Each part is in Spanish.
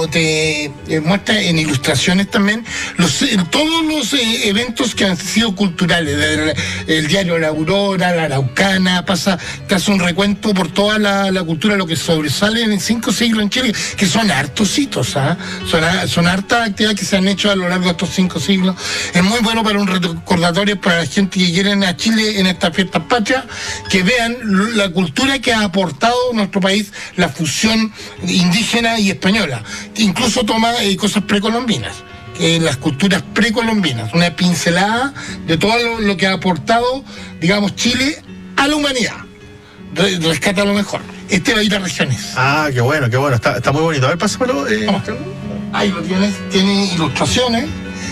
te muestra en ilustraciones también todos los eventos que han sido culturales, desde el diario La Aurora, La Araucana, te hace un recuento por toda la cultura, lo que sobresale en 5 siglos en Chile, que son hartos hitos, son hartas actividades que se han hecho a lo largo de estos 5 siglos. Es muy bueno para un recordatorio para la gente que quiere ir a Chile en estas fiestas patrias, que vean la cultura que ha aportado nuestro país, la fusión indígena y española. Incluso toma cosas precolombinas, las culturas precolombinas, una pincelada de todo lo que ha aportado, digamos, Chile a la humanidad. Rescata lo mejor. Este va a ir a regiones. Ah, qué bueno, está muy bonito. A ver, pásamelo. Ahí lo tienes, tiene ilustraciones.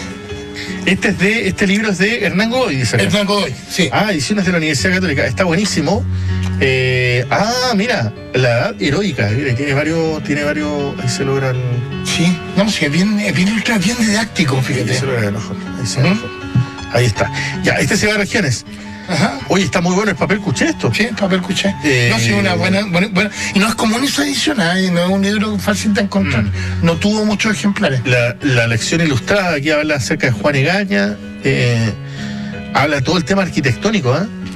Este libro es de Hernán Godoy, dice acá. Hernán Godoy, sí. Ediciones de la Universidad Católica. Está buenísimo. Mira, la edad heroica. Mira, tiene varios. Ahí se logran. Sí, no, sí, es bien didáctico, fíjate. Ahí se logra mejor. Ahí está. Ya, este se va a regiones. Ajá. Oye, está muy bueno el papel cuché esto. Sí, el papel cuché. No, sí, una buena. Y no es común esa edición, no es un libro fácil de encontrar. No tuvo muchos ejemplares. La lección ilustrada, aquí habla acerca de Juan Egaña, habla de todo el tema arquitectónico,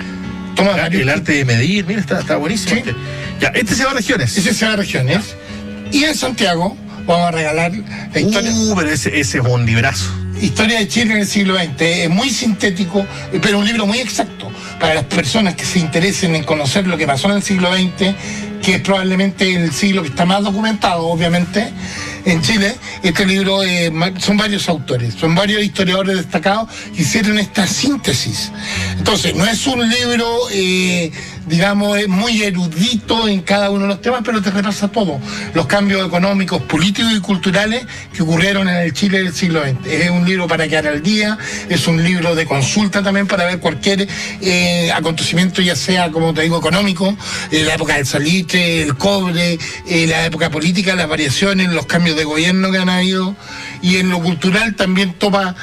el arte de medir, mira, está buenísimo. Sí. Ya, este se va a regiones. Ese se va a regiones. Y en Santiago vamos a regalar la historia. Pero ese es un librazo. Historia de Chile en el siglo XX. Es muy sintético, pero un libro muy exacto para las personas que se interesen en conocer lo que pasó en el siglo XX, que es probablemente el siglo que está más documentado, obviamente, en Chile. Este libro son varios autores, son varios historiadores destacados que hicieron esta síntesis. Entonces, no es un libro, digamos, muy erudito en cada uno de los temas, pero te repasa todo. Los cambios económicos, políticos y culturales que ocurrieron en el Chile del siglo XX. Es un libro para quedar al día, es un libro de consulta también para ver cualquier acontecimiento, ya sea, como te digo, económico, la época del salitre, el cobre, la época política, las variaciones, los cambios de gobierno que han habido, y en lo cultural también toma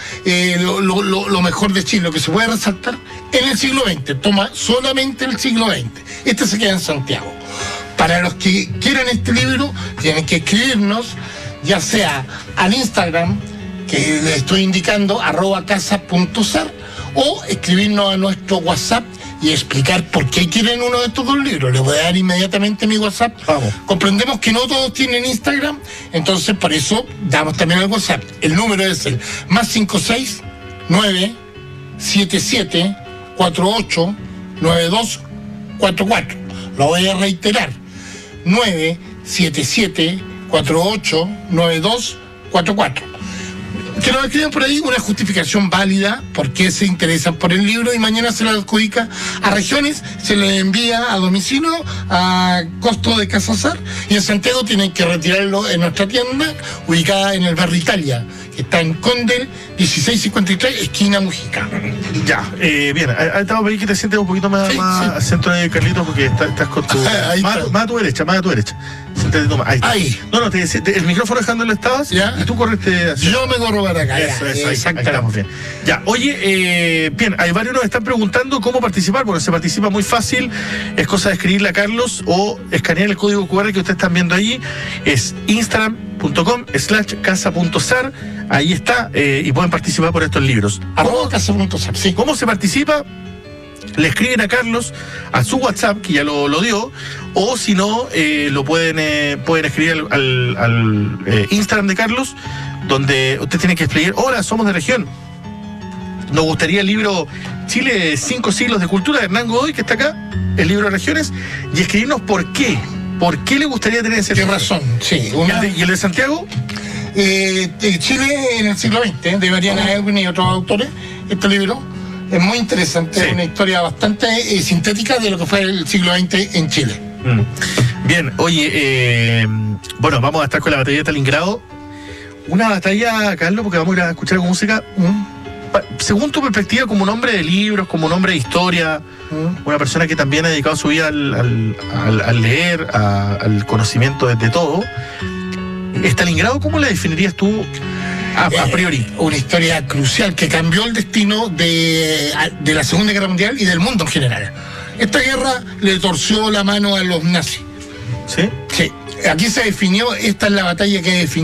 lo mejor de Chile, lo que se puede resaltar en el siglo XX, toma solamente el siglo XX. Este se queda en Santiago. Para los que quieran este libro, tienen que escribirnos, ya sea al Instagram, que les estoy indicando, @casa.sar, o escribirnos a nuestro WhatsApp y explicar por qué quieren uno de estos 2 libros. Les voy a dar inmediatamente mi WhatsApp. Vamos. Comprendemos que no todos tienen Instagram, entonces por eso damos también el WhatsApp. El número es el +56 977 48 9244. Lo voy a reiterar. 977 48 9244. Que nos escriban por ahí una justificación válida por qué se interesan por el libro, y mañana se lo adjudica a regiones, se le envía a domicilio a costo de Casa Sar, y en Santiago tienen que retirarlo en nuestra tienda ubicada en el barrio Italia, que está en Condel 1653, esquina Mujica. Ya, bien, te voy a pedir que te sientes un poquito más al centro de Carlitos, porque estás con tu... más a tu derecha. Siéntate tú más. Ahí. No, el micrófono dejándolo estabas, ¿ya? Y tú correste hacia... Yo me corro para acá. Eso, ahí estamos bien. Ya, oye, bien, hay varios nos están preguntando cómo participar. Bueno, se participa muy fácil, es cosa de escribirle a Carlos o escanear el código QR que ustedes están viendo allí, es instagram.com/casa.sar, ahí está, y pueden participar por estos libros. @casa.sar, sí. ¿Cómo se participa? Le escriben a Carlos a su WhatsApp, que ya lo dio, o si no, lo pueden escribir al Instagram de Carlos, donde usted tiene que explicar: hola, somos de región, nos gustaría el libro Chile 5 siglos de cultura de Hernán Godoy, que está acá, el libro de regiones, y escribirnos por qué le gustaría tener ese libro. ¿Qué razón? Sí. ¿Y el de Santiago? Chile en el siglo XX, de Mariana Edwin y otros autores. Este libro es muy interesante, es una historia bastante sintética de lo que fue el siglo XX en Chile. Bien, oye, bueno, vamos a estar con la batalla de Stalingrado. Una batalla, Carlos, porque vamos a ir a escuchar música. Según tu perspectiva, como un hombre de libros, como un hombre de historia, una persona que también ha dedicado su vida al leer, al conocimiento de todo, Stalingrado, ¿cómo la definirías tú a priori? Una historia crucial que cambió el destino de la Segunda Guerra Mundial y del mundo en general. Esta guerra le torció la mano a los nazis. ¿Sí? Sí. Aquí se definió, esta es la batalla que definió